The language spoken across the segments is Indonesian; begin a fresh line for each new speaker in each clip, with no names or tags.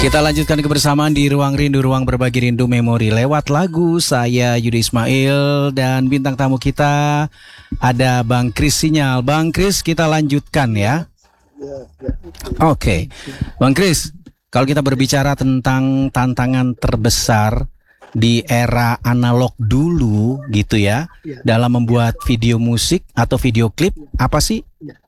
Kita lanjutkan kebersamaan di Ruang Rindu, Ruang Berbagi Rindu Memori lewat lagu. Saya Yudi Ismail dan bintang tamu kita ada Bang Kris Sinyal. Bang Kris, kita lanjutkan ya. Oke. Bang Kris, kalau kita berbicara tentang tantangan terbesar di era analog dulu gitu ya, dalam membuat video musik atau video klip, apa sih?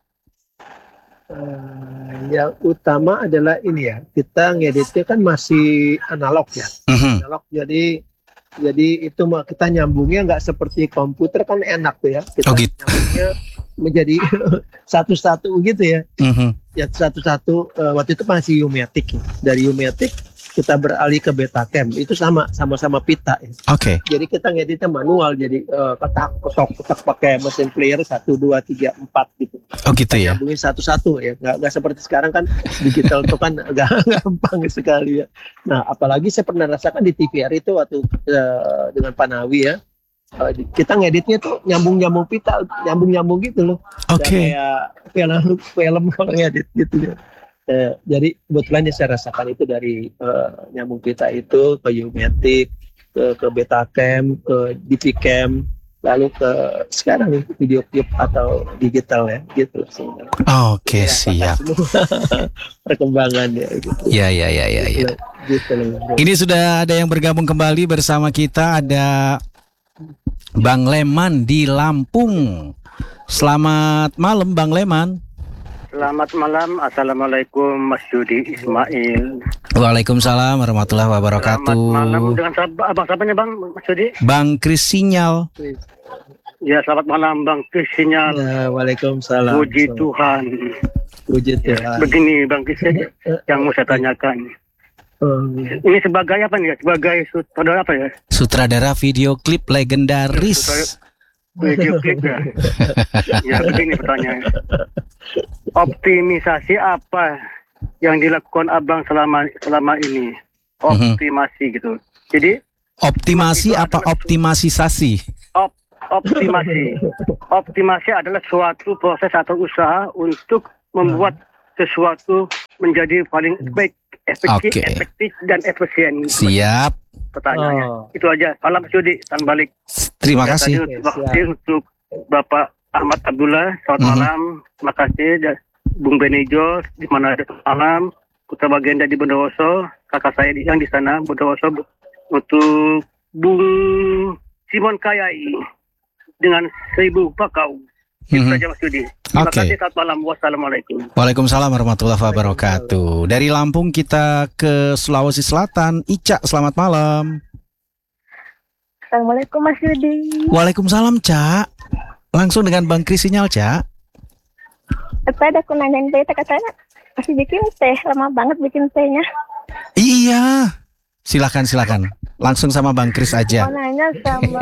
Yang utama adalah ini ya, kita ngeditnya kan masih analog ya, analog. Jadi itu kita nyambungnya nggak seperti komputer kan enak tuh ya, kita nyambungnya menjadi satu-satu gitu ya. Ya satu-satu. Waktu itu masih U-matic ya. Dari U-matic kita beralih ke Betacam, itu sama-sama pita ya. Jadi kita ngeditnya manual, jadi ketok pakai mesin player 1, 2, 3, 4 gitu.
Gitu ya.
Nyambungin satu-satu ya, nggak seperti sekarang kan digital itu kan gampang sekali ya. Nah, apalagi saya pernah rasakan di TVR itu waktu dengan Panawi ya. Kita ngeditnya tuh nyambung pita, nyambung gitu loh. Kayak film kalau ngedit gitu ya. Jadi kebetulan saya rasakan itu dari nyambung pita itu ke U-matic, ke Betacam, ke DP-Cam, lalu ke sekarang video klip atau digital ya, gitu sebenarnya.
Siap.
Perkembangannya gitu.
Ya.
Gitu.
Ini sudah ada yang bergabung kembali bersama kita, ada Bang Leman di Lampung. Selamat malam Bang Leman.
Selamat malam, assalamualaikum Mas Yudi Ismail.
Waalaikumsalam warahmatullahi wabarakatuh.
Selamat malam dengan abang siapanya Bang Mas Yudi?
Bang Kris Sinyal.
Ya, selamat malam Bang Kris Sinyal.
Ya, waalaikumsalam.
Puji Tuhan.
Puji Tuhan.
Begini Bang Kris yang mau saya tanyakan. Ini sebagai apa nih? Sebagai sutradara apa ya?
Sutradara video klip legendaris.
Video klip ya. Ya, begini pertanyaan. Optimisasi apa yang dilakukan Abang selama ini? Optimasi gitu. Jadi
optimasi apa optimisasi?
Optimasi adalah suatu proses atau usaha untuk membuat sesuatu menjadi paling baik, efektif dan efisien.
Siap.
Pertanyaannya itu aja. Salam Sudi, salam balik.
Terima kasih.
Terima kasih untuk Bapak Ahmad Abdullah. Selamat malam. Terima kasih Bung Benijo di mana ada malam. Putra Bagenda di Bondowoso, kakak saya yang di sana Bondowoso, untuk Bung Simon Kayai dengan 1000 bakau. Itu saja Mas Yudi. Terima kasih, selamat malam. Wassalamualaikum.
Waalaikumsalam warahmatullahi wabarakatuh. Dari Lampung kita ke Sulawesi Selatan. Ica, selamat malam.
Assalamualaikum Mas Yudi.
Waalaikumsalam Cak. Langsung dengan Bang Kris Sinyal Cak.
Tadi aku nanyain teh, katanya masih bikin teh, lama banget bikin tehnya.
Iya. Silakan. Langsung sama Bang Kris aja.
Mau nanya sama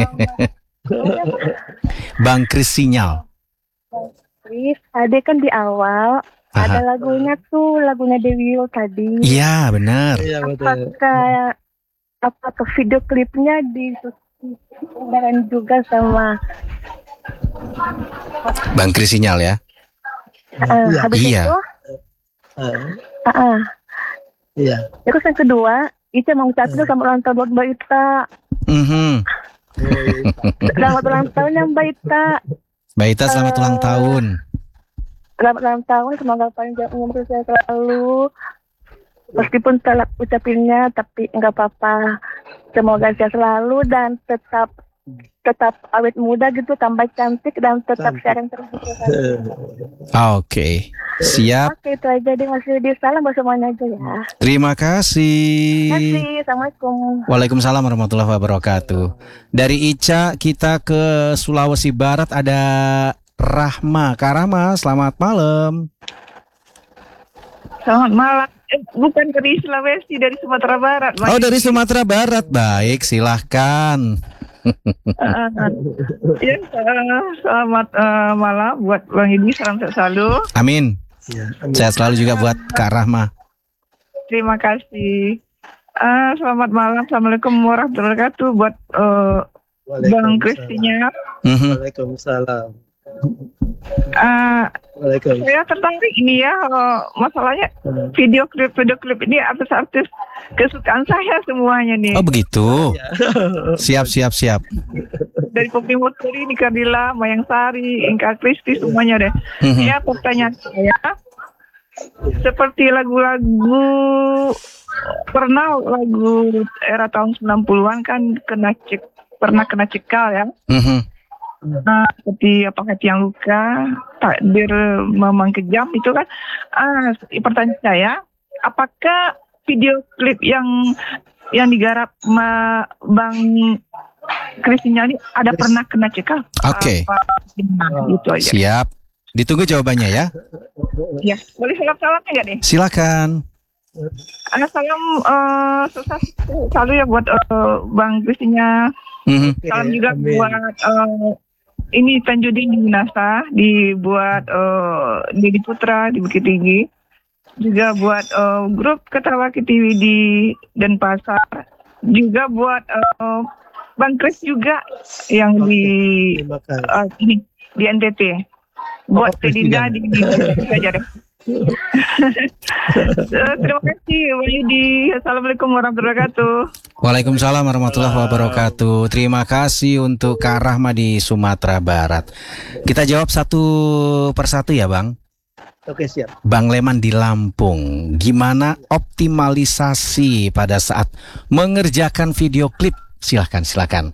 Bang Kris Sinyal.
Kris, ada kan di awal ada lagunya Dewi Yull tadi.
Iya benar.
Apakah video klipnya disusun juga sama
Bang Kris Sinyal ya?
Habis itu
Iya.
Terus yang kedua, Ica mau ucapin sama ulang tahun buat Mbak Ita. Selamat ulang tahun ya Mbak Ita.
Mbak Ita, selamat ulang tahun.
Selamat ulang tahun, semoga panjang umur saya selalu. Meskipun telat ucapinnya, tapi nggak apa-apa. Semoga saya selalu dan tetap awet muda gitu, tambah cantik dan tetap sharing terus.
Oke, siap.
Oke, itu aja deh Mas Yudi. Salam buat semuanya aja ya.
Terima kasih.
Assalamualaikum.
Waalaikumsalam warahmatullahi wabarakatuh. Dari Ica kita ke Sulawesi Barat, ada Rahma. Kak Rahma, selamat malam.
Selamat malam. Bukan dari Sulawesi, dari Sumatera Barat.
Oh, dari Sumatera Barat. Baik, silahkan.
Ya, selamat malam buat Bang Yudi, salam sehat selalu.
Amin. Sehat selalu juga buat Kak Rahma.
Terima kasih. Selamat malam, assalamualaikum warahmatullahi wabarakatuh buat Bang Kris Sinyal.
Waalaikumsalam. Waalaikumsalam.
Saya tertarik ini ya, masalahnya video klip ini artis-artis kesukaan saya semuanya nih.
Oh begitu. Siap.
Dari Poppy Muturi, Nika Dila, Mayang Sari, Inka Kristi, semuanya deh. Ya, pertanyaan saya, seperti lagu-lagu, pernah lagu era tahun 90-an kan pernah kena cekal ya. Nah, seperti apakah Tiang Luka, Takdir Memang Kejam itu kan. Pertanyaan saya, apakah video klip yang digarap Bang Kris ini ada pernah kena cekal?
Oke.
Gitu aja.
Siap. Ditunggu jawabannya ya.
Ya, boleh salam-salamnya nggak nih?
Silakan.
Salam sukses selalu ya buat Bang Krisnya. Salam juga buat ini Tanjudin di Minasa, dibuat Dedi Putra di Bukit Tinggi, juga buat grup Ketawa TV di Denpasar, juga buat Bang Kris juga yang di di NTT, buat Tedinda di aja deh. Terima kasih Bang Yudi. Assalamualaikum warahmatullahi wabarakatuh.
Waalaikumsalam warahmatullahi wabarakatuh. Terima kasih untuk Kak Rahma di Sumatera Barat. Kita jawab satu persatu ya Bang.
Oke, siap.
Bang Leman di Lampung, gimana optimalisasi pada saat mengerjakan video klip? Silakan.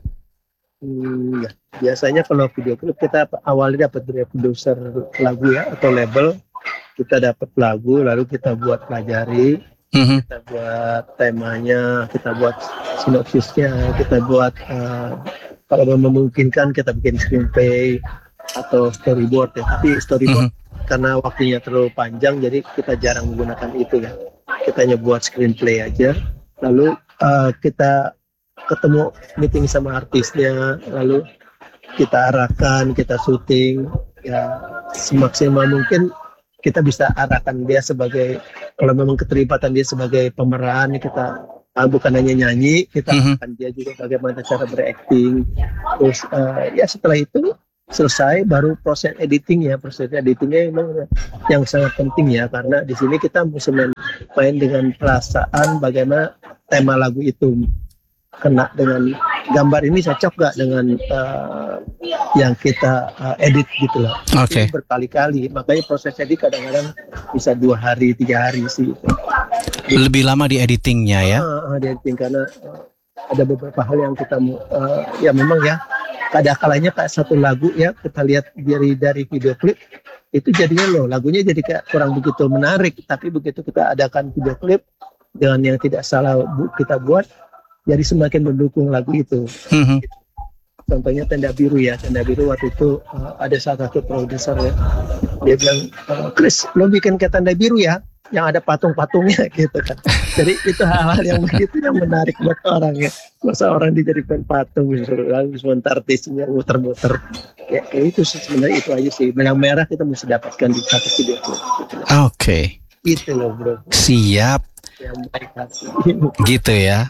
Ya. Biasanya kalau video klip kita awalnya dapat dari produser lagu ya atau label. Kita dapat lagu, lalu kita buat pelajari, kita buat temanya, kita buat sinopsisnya, kita buat kalau memungkinkan kita bikin screenplay atau storyboard ya. Tapi storyboard karena waktunya terlalu panjang, jadi kita jarang menggunakan itu ya. Kita hanya buat screenplay aja, lalu kita ketemu meeting sama artisnya, lalu kita arahkan, kita syuting ya semaksimal mungkin. Kita bisa arahkan dia sebagai, kalau memang keterlibatan dia sebagai pemeran, kita bukan hanya nyanyi, kita arahkan dia juga bagaimana cara berakting. Terus ya setelah itu selesai baru proses editing ya. Proses editingnya memang yang sangat penting ya, karena di sini kita mesti main dengan perasaan bagaimana tema lagu itu kena dengan gambar ini cocok gak dengan yang kita edit gitu loh.
Oke.
Berkali-kali, makanya proses edit kadang-kadang bisa 2 hari 3 hari sih.
Lebih lama di editingnya ya?
Di editing karena ada beberapa hal yang kita ya memang ya kadang-kalanya kayak satu lagu ya kita lihat dari video klip itu jadinya loh lagunya jadi kayak kurang begitu menarik, tapi begitu kita adakan video klip dengan yang tidak salah kita buat jadi semakin mendukung lagu itu. Contohnya Tenda Biru ya. Tenda Biru waktu itu ada salah satu produser ya. Dia bilang, Kris, lo bikin kayak Tenda Biru ya, yang ada patung-patungnya gitu kan. Jadi itu hal-hal yang begitu yang menarik buat orang ya. Masa orang dijadikan patung gitu, lalu sebentar artisnya muter-muter. Ya kayak itu sih sebenarnya itu aja sih. Benang merah kita mesti dapatkan di satu video.
Oke.
Itu loh bro.
Siap.
Yang baik hati.
Gitu ya.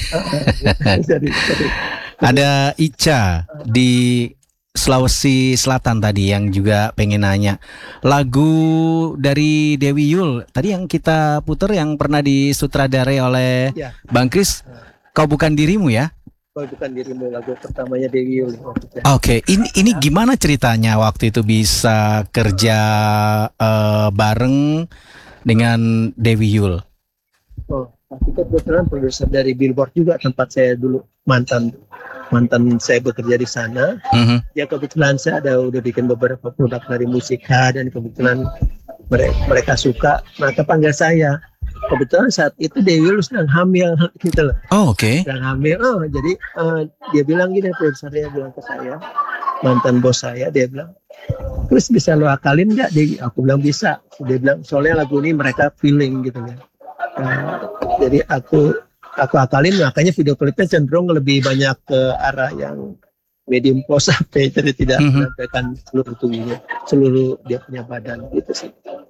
Ada Ica di Sulawesi Selatan tadi yang juga pengen nanya lagu dari Dewi Yul tadi yang kita putar yang pernah disutradarai oleh Bang Kris, Kau Bukan Dirimu ya?
Kau Bukan Dirimu, lagu pertamanya Dewi Yul.
Oke, ini gimana ceritanya waktu itu bisa kerja bareng dengan Dewi Yul?
Kita kebetulan produser dari Billboard juga, tempat saya dulu mantan saya bekerja di sana. Ya kebetulan saya udah bikin beberapa produk dari musika dan kebetulan mereka suka, maka panggil saya. Kebetulan saat itu Dewi Yul sedang hamil gitu loh.
Oke.
Sedang hamil. Jadi dia bilang gini, produsernya bilang ke saya, mantan bos saya, dia bilang, terus bisa lo akalin nggak? Aku bilang bisa. Dia bilang soalnya lagu ini mereka feeling gitu ya. Jadi aku akalin, makanya video klipnya cenderung lebih banyak ke arah yang medium close up, jadi tidak menampilkan seluruh tubuhnya, seluruh dia punya badan gitu sih.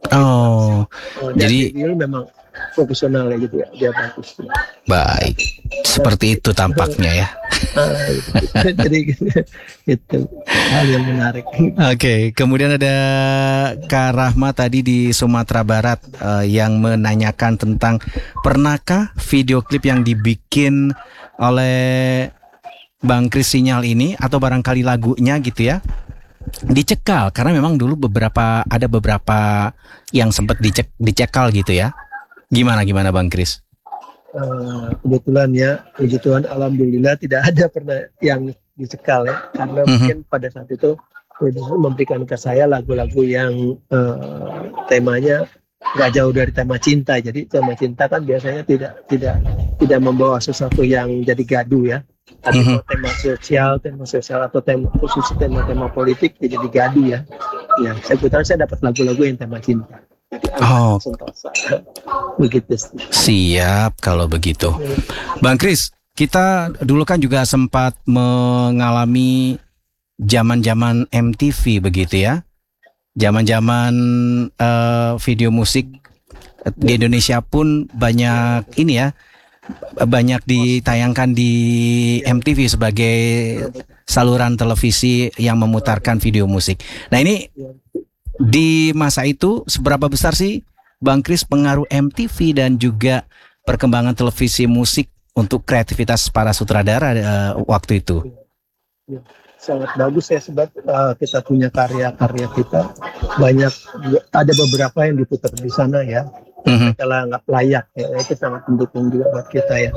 Oh,
Dan
jadi
Bill memang profesional ya gitu ya, dia bagus.
baik. Seperti itu tampaknya ya.
Jadi itu hal yang menarik.
Oke, kemudian ada Kak Rahma tadi di Sumatera Barat yang menanyakan tentang pernahkah video klip yang dibikin oleh Bang Kris Sinyal ini atau barangkali lagunya gitu ya dicekal karena memang dulu ada beberapa yang sempat dicekal gitu ya. Gimana Bang Kris?
Kebetulan ya, puji Tuhan, alhamdulillah tidak ada pernah yang dicekal ya, karena mungkin pada saat itu memberikan ke saya lagu-lagu yang temanya nggak jauh dari tema cinta. Jadi tema cinta kan biasanya tidak membawa sesuatu yang jadi gaduh ya. Tapi kalau tema sosial atau khusus tema politik ya jadi gaduh ya. Ya, saya dapat lagu-lagu yang tema cinta.
Oh,
begitu.
Siap kalau begitu. Bang Kris, kita dulu kan juga sempat mengalami zaman-zaman MTV begitu ya. Zaman-zaman video musik di Indonesia pun banyak ini ya, banyak ditayangkan di MTV sebagai saluran televisi yang memutarkan video musik. Nah ini di masa itu seberapa besar sih Bang Kris pengaruh MTV dan juga perkembangan televisi musik untuk kreativitas para sutradara waktu itu?
Sangat bagus ya, sebab kita punya karya-karya kita banyak, ada beberapa yang diputar di sana ya. Kalau nggak layak ya, itu sangat mendukung juga buat kita ya.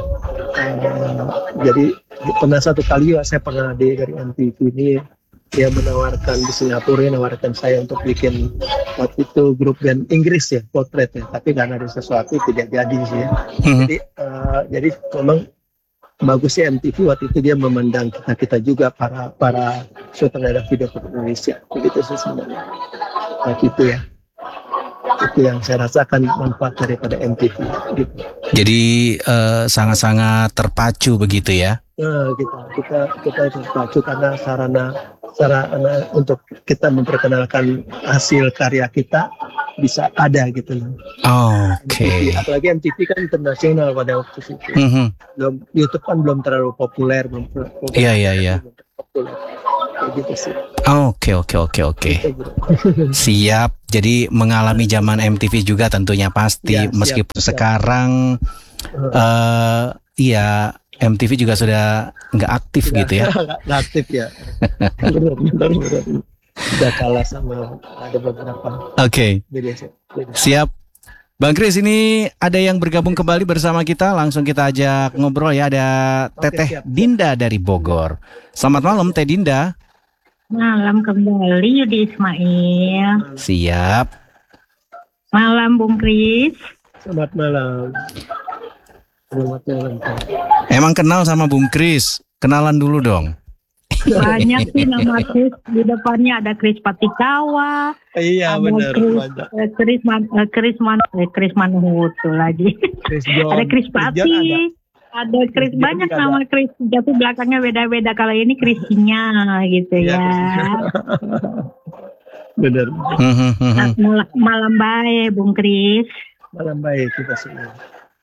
Jadi pernah satu kali ya, saya pernah dari MTV ini, dia menawarkan di Singapura, menawarkan saya untuk bikin waktu itu grup band Inggris ya, Potret ya, tapi karena ada sesuatu tidak jadi sih ya. Jadi memang bagusnya MTV waktu itu dia memandang kita juga para sutradara video Indonesia, begitu sih sebenarnya. Nah gitu ya, itu yang saya rasakan manfaat daripada MTV gitu.
Jadi sangat-sangat terpacu begitu ya?
Nah, kita terpacu karena sarana untuk kita memperkenalkan hasil karya kita bisa ada gitu.
Oke.
Apalagi MTV kan internasional pada waktu itu. YouTube kan belum terlalu populer,
Iya.
Gitu sih.
Oke. Siap. Jadi mengalami zaman MTV juga tentunya pasti.
Ya,
meskipun
siap.
Sekarang iya MTV juga sudah nggak aktif gitu ya.
Nggak aktif ya. Benar. Sudah kalah sama ada beberapa.
Oke.
Beda.
Siap. Bang Kris, ini ada yang bergabung kembali bersama kita. Langsung kita ajak ngobrol ya. Ada Teteh
siap.
Dinda dari Bogor. Selamat malam Teh Dinda.
Malam kembali Yudi Ismail.
Siap.
Malam Bung Kris.
Selamat malam.
Emang kenal sama Bung Kris? Kenalan dulu dong.
Banyak sih nama Kris. Di depannya ada Kris Patikawa.
Iya benar.
Kris Manhutu lagi. Ada Kris Pati. Ada Kris, banyak nama Kris. Tapi belakangnya beda-beda. Kalau ini Krisnya gitu ya.
Benar.
Malam baik Bung Kris.
Malam baik kita semua.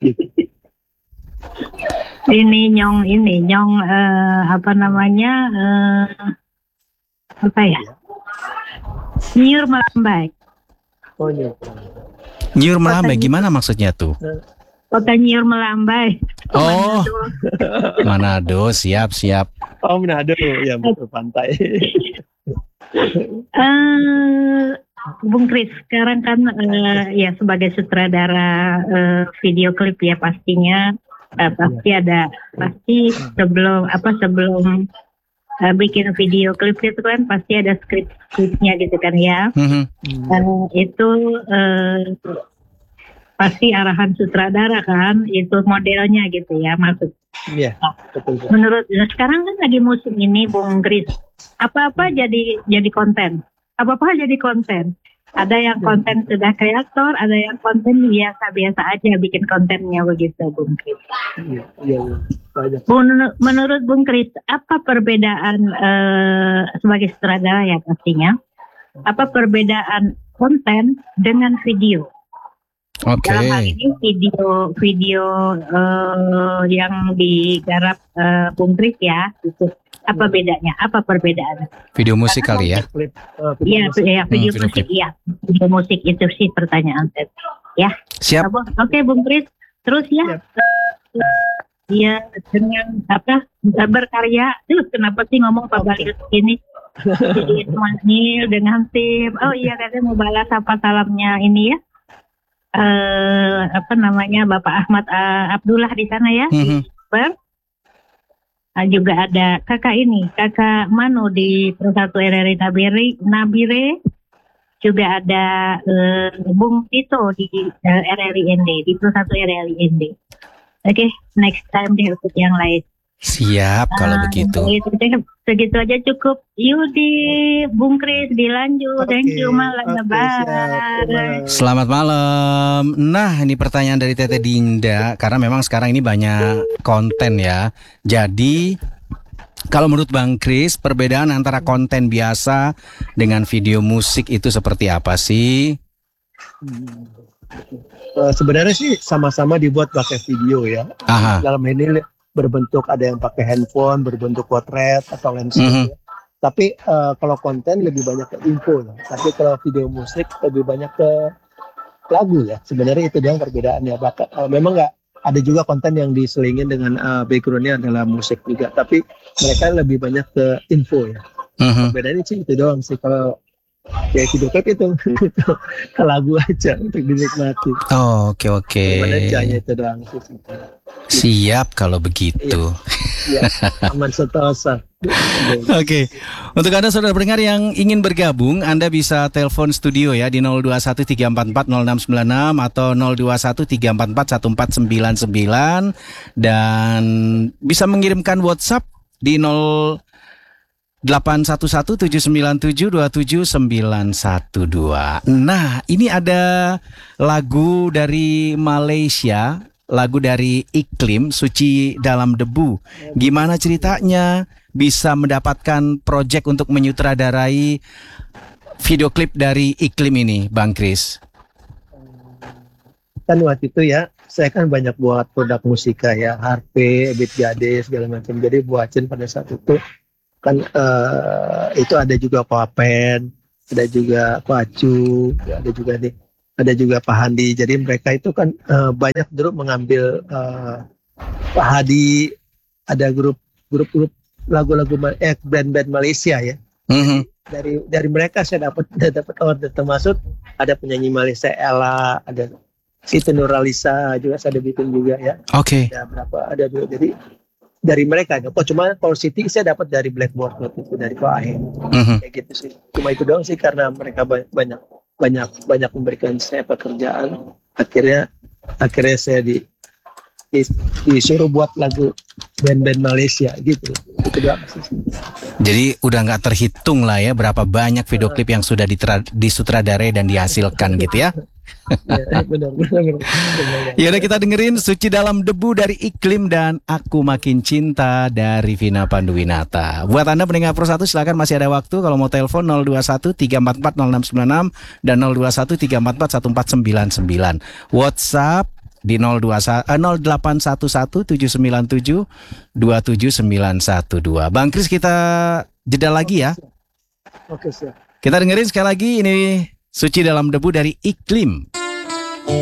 Ini nyong apa namanya apa ya, Nyur Melambai.
Oh iya.
Nyur Melambai gimana maksudnya tuh?
Kota Nyur Melambai.
Oh, Manado. Siap.
Oh Manado ya, betul pantai.
Bung Kris, sekarang kan ya sebagai sutradara video klip ya pastinya pasti sebelum bikin video klip itu kan pasti ada skripnya gitu kan ya. Itu pasti arahan sutradara kan, itu modelnya gitu ya maksud.
Iya. Betul.
Menurut sekarang kan lagi musim ini Bung Kris, apa-apa jadi konten. Apa-apa jadi konten. Ada yang konten sudah kreator, ada yang konten biasa-biasa aja bikin kontennya begitu, Bung Kris.
Iya.
Menurut Bung Kris, apa perbedaan sebagai sutradara ya pastinya? Apa perbedaan konten dengan video.
Oke.
Dalam hal ini video yang digarap Bung Kris ya, itu apa bedanya? Apa perbedaannya?
Video musik kali ya.
Klip,
Iya, video
video
musik
klip.
ya. Video musik itu sih pertanyaan saya. Ya.
Siap.
Oke, Bung Kris. Terus ya. Ya, dengan berkarya. Kenapa sih ngomong Pak Balik ini? Jadi Ismail dengan tim. Oh iya, katanya mau balas apa salamnya ini ya. Bapak Ahmad Abdullah di sana ya.
Mhm.
Juga ada kakak Manu di Persatu RRI Nabire. Juga ada Bung Tito di RRI ND, di Persatu RRI ND. Oke, next time deh untuk yang lain.
Siap kalau begitu.
Segitu aja cukup. Yudi, Bung Kris dilanjut. Thank you, malam.
Oke,
Bye.
siap.
Selamat malam. Nah, ini pertanyaan dari Tete Dinda karena memang sekarang ini banyak konten ya. Jadi kalau menurut Bang Kris, perbedaan antara konten biasa dengan video musik itu seperti apa sih?
Sebenarnya sih sama-sama dibuat pakai video ya.
Aha.
Dalam ini berbentuk ada yang pakai handphone, berbentuk potret atau landscape. Ya. Tapi kalau konten lebih banyak ke info ya. Tapi kalau video musik lebih banyak ke lagu ya. Sebenarnya itu yang perbedaannya. Bahkan memang nggak ada juga konten yang diselingin dengan backgroundnya adalah musik juga. Tapi mereka lebih banyak ke info ya. Perbedaannya sih itu doang sih. Kalau kayak video klip itu ke lagu aja untuk dinikmati.
Oh, oke.
Perbedaannya itu doang sih.
Siap kalau begitu.
Ya, aman sentosa.
Oke. Untuk Anda saudara pendengar yang ingin bergabung, Anda bisa telepon studio ya di 0213440696 atau 0213441499 dan bisa mengirimkan WhatsApp di 081179727912. Nah, ini ada lagu dari Malaysia, lagu dari Iklim, Suci Dalam Debu. Gimana ceritanya bisa mendapatkan proyek untuk menyutradarai video klip dari Iklim ini, Bang Kris?
Kan waktu itu ya, saya kan banyak buat produk musika ya, harpe, beat gade, segala macam. Jadi buatin pada saat itu kan itu ada juga Papen, ada juga Pacu, ada juga nih, ada juga Pak Handi. Jadi mereka itu kan banyak grup mengambil Pak Hadi, ada grup lagu-lagu band-band Malaysia ya. Dari mereka saya dapat order, termasuk ada penyanyi Malaysia Ella, ada itu Nuralisa juga saya ada bikin juga ya.
Oke.
Ada berapa? Ada dua. Jadi dari mereka. Cuma Power City saya dapat dari Blackboard waktu itu dari Pak Ahe. Kayak gitu sih. Cuma itu doang sih karena mereka banyak memberikan saya pekerjaan. Akhirnya saya disuruh buat lagu band-band Malaysia gitu. Itu doang sih.
Jadi udah nggak terhitung lah ya berapa banyak video klip yang sudah disutradarai dan dihasilkan gitu ya.
Ya, benar.
Ya udah kita dengerin Suci Dalam Debu dari Iklim dan Aku Makin Cinta dari Vina Panduwinata. Buat Anda pendengar Pro 1 silakan masih ada waktu kalau mau telepon 0213440696 dan 0213441499. WhatsApp di 081179727912. Bang Kris kita jeda lagi ya.
Oke, siap.
Kita dengerin sekali lagi ini Suci Dalam Debu dari Iklim.